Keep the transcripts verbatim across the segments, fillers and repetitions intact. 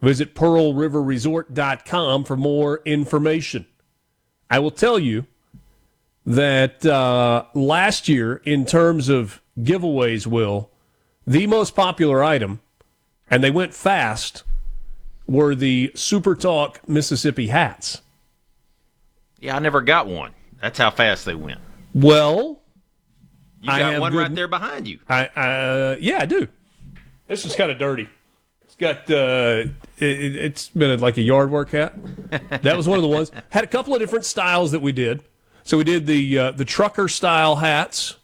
Visit pearl river resort dot com for more information. I will tell you that uh, last year, in terms of giveaways, Will, the most popular item, and they went fast, were the Super Talk Mississippi hats. Yeah, I never got one. That's how fast they went. Well, you got one good, right there behind you. I uh, yeah, I do. This is kind of dirty. It's got uh, it, it's been a, like a yard work hat. That was one of the ones. Had a couple of different styles that we did. So we did the uh, the trucker style hats,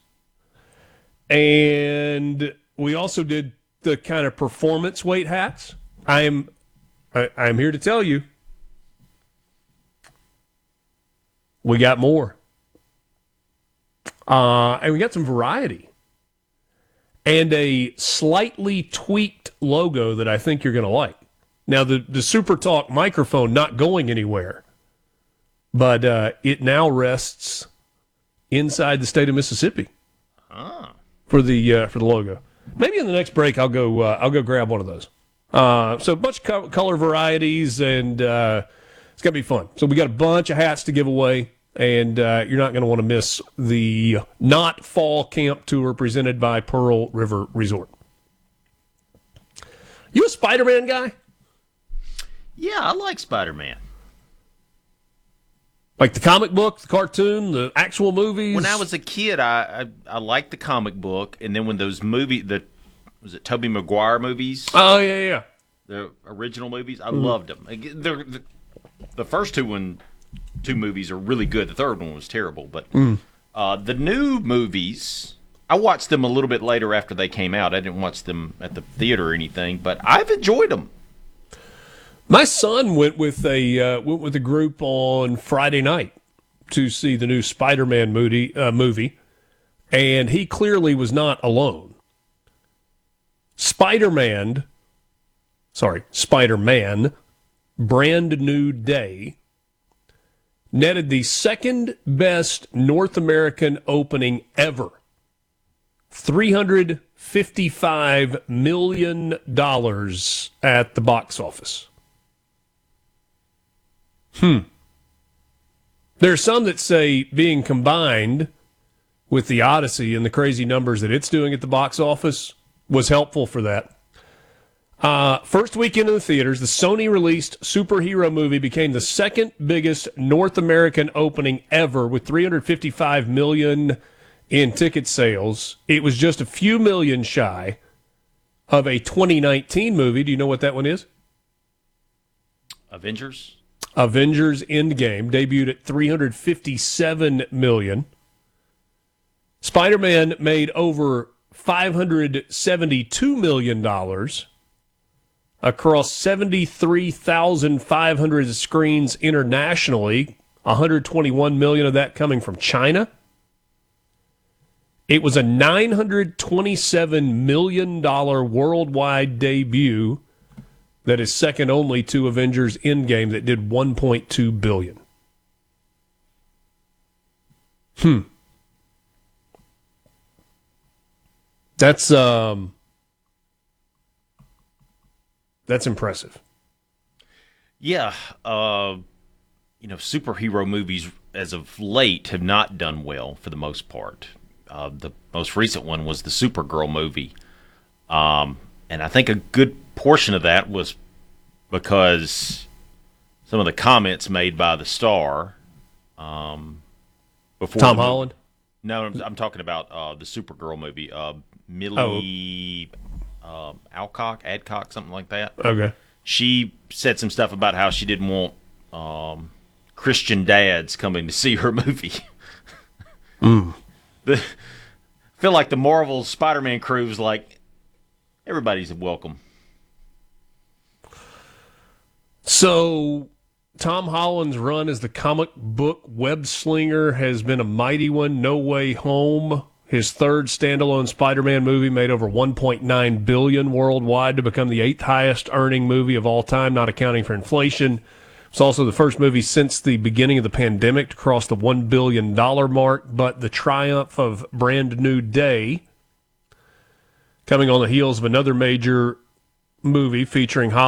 and we also did the kind of performance weight hats. I am I, I'm here to tell you, we got more, uh, and we got some variety, and a slightly tweaked logo that I think you're going to like. Now the the Super Talk microphone not going anywhere. But uh, it now rests inside the state of Mississippi ah. for the uh, for the logo. Maybe in the next break I'll go uh, I'll go grab one of those. Uh, so a bunch of co- color varieties, and uh, it's gonna be fun. So we got a bunch of hats to give away, and uh, you're not going to want to miss the Not Fall Camp Tour presented by Pearl River Resort. You a Spider-Man guy? Yeah, I like Spider-Man. Like the comic book, the cartoon, the actual movies? When I was a kid, I I, I liked the comic book, and then when those movie, the was it Tobey Maguire movies? Oh, yeah, yeah. The original movies, I mm. loved them. They're, the, the first two one, two movies are really good. The third one was terrible, but mm. uh, the new movies, I watched them a little bit later after they came out. I didn't watch them at the theater or anything, but I've enjoyed them. My son went with a uh, went with a group on Friday night to see the new Spider-Man movie, uh, movie, and he clearly was not alone. Spider-Man, sorry, Spider-Man, Brand New Day, netted the second best North American opening ever, three hundred fifty-five million dollars at the box office. Hmm. There are some that say being combined with the Odyssey and the crazy numbers that it's doing at the box office was helpful for that. Uh, first weekend in the theaters, the Sony-released superhero movie became the second biggest North American opening ever with three hundred fifty-five million dollars in ticket sales. It was just a few million shy of a twenty nineteen movie. Do you know what that one is? Avengers? Avengers Endgame debuted at three hundred fifty-seven million dollars. Spider-Man made over five hundred seventy-two million dollars across seventy-three thousand five hundred screens internationally, one hundred twenty-one million dollars of that coming from China. It was a nine hundred twenty-seven million dollars worldwide debut that is second only to Avengers Endgame that did one point two billion dollars. Hmm. That's um that's impressive. Yeah, uh, you know, superhero movies as of late have not done well for the most part. Uh, the most recent one was the Supergirl movie. Um, and I think a good portion of that was because some of the comments made by the star um, before Tom the Holland? No, I'm, I'm talking about uh, the Supergirl movie. Uh, Millie oh. uh, Alcock, Adcock, something like that. Okay. She said some stuff about how she didn't want um, Christian dads coming to see her movie. mm. The, I feel like the Marvel Spider-Man crew was like, everybody's welcome. So, Tom Holland's run as the comic book web slinger has been a mighty one. No Way Home, his third standalone Spider-Man movie, made over one point nine billion dollars worldwide to become the eighth highest earning movie of all time, not accounting for inflation. It's also the first movie since the beginning of the pandemic to cross the one billion dollars mark, but the triumph of Brand New Day, coming on the heels of another major movie featuring Holland